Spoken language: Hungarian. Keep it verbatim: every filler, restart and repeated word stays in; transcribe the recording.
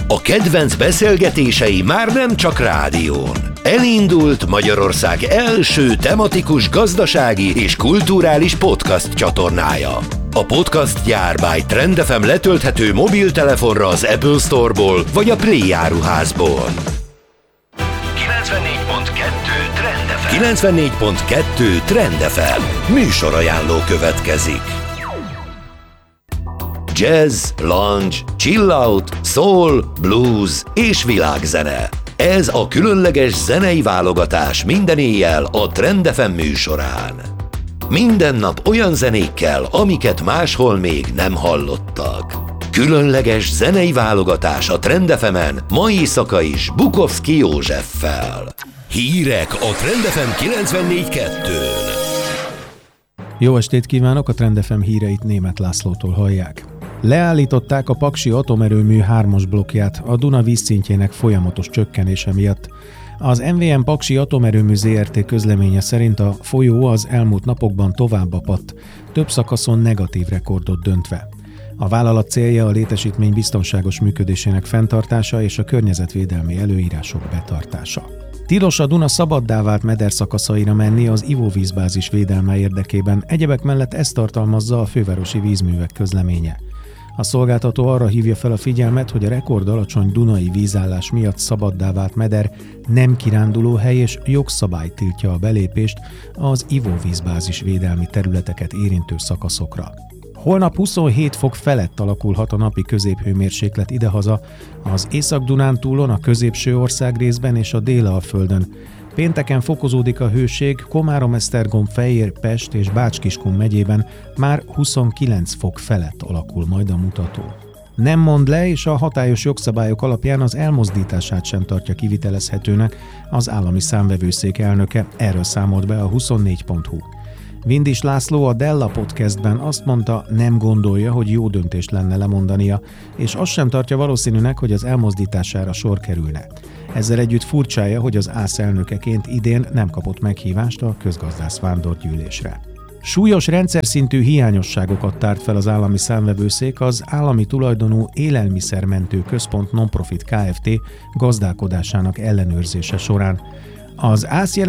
A kedvenc beszélgetései már nem csak rádión. Elindult Magyarország első tematikus gazdasági és kulturális podcast csatornája. A Podcast gyár by Trend ef em letölthető mobiltelefonra az Apple Store-ból vagy a Play áruházból. kilencvennégy pont kettő Trend ef em. kilencvennégy pont kettő Trend ef em. Műsorajánló következik. Jazz, lounge, chill out, soul, blues és világzene. Ez a különleges zenei válogatás minden éjjel a Trend ef em műsorán. Minden nap olyan zenékkel, amiket máshol még nem hallottak. Különleges zenei válogatás a Trend ef emen, mai éjszaka is Bukovszki Józseffel. Hírek a Trend ef em kilencvennégy kettőn. Jó estét kívánok, a Trend ef em híreit Németh Lászlótól hallják. Leállították a Paksi atomerőmű hármas blokkját a Duna vízszintjének folyamatos csökkenése miatt. Az em vé em Paksi atomerőmű zé er té közleménye szerint a folyó az elmúlt napokban tovább apadt, több szakaszon negatív rekordot döntve. A vállalat célja a létesítmény biztonságos működésének fenntartása és a környezetvédelmi előírások betartása. Tilos a Duna szabaddá vált mederszakaszaira menni az ivóvízbázis védelme érdekében, egyebek mellett ezt tartalmazza a fővárosi vízművek közleménye. A szolgáltató arra hívja fel a figyelmet, hogy a rekordalacsony dunai vízállás miatt szabaddá vált meder nem kirándulóhely és jogszabály tiltja a belépést az ivóvízbázis védelmi területeket érintő szakaszokra. Holnap huszonhét fok felett alakulhat a napi középhőmérséklet idehaza, az Észak-Dunántúlon, a középső országrészben és a Dél-Alföldön. Pénteken fokozódik a hőség, Komárom, Esztergom, Fejér, Pest és Bács-Kiskun megyében már huszonkilenc fok felett alakul majd a mutató. Nem mond le, és a hatályos jogszabályok alapján az elmozdítását sem tartja kivitelezhetőnek az állami számvevőszék elnöke, erről számolt be a huszonnégy pont hu. Vindis László a Della Podcastben azt mondta, nem gondolja, hogy jó döntés lenne lemondania, és azt sem tartja valószínűnek, hogy az elmozdítására sor kerülne. Ezzel együtt furcsája, hogy az ÁSZ elnökeként idén nem kapott meghívást a közgazdász vándorgyűlésre. Súlyos rendszerszintű hiányosságokat tárt fel az állami számvevőszék az állami tulajdonú Élelmiszermentő Központ Nonprofit Kft. Gazdálkodásának ellenőrzése során. Az ÁSZ